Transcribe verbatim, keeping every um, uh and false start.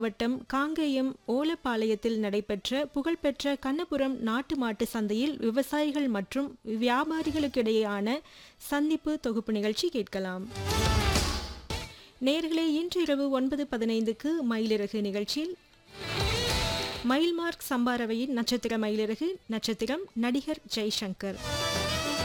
வட்டம் காங்கேயம் ஓலப்பாளையத்தில் நடைபெற்ற புகழ்பெற்ற கண்ணபுரம் நாட்டு மாட்டு சந்தையில் விவசாயிகள் மற்றும் வியாபாரிகளுக்கிடையேயான சந்திப்பு தொகுப்பு நிகழ்ச்சி கேட்கலாம். நேயர்களே, இன்று இரவு ஒன்பது பதினைந்துக்கு மயிலிறகு நிகழ்ச்சியில் மயில்மார்க் சம்பாரவையின் நட்சத்திர மயிலிறகு நட்சத்திரம் நடிகர் ஜெய்சங்கர்.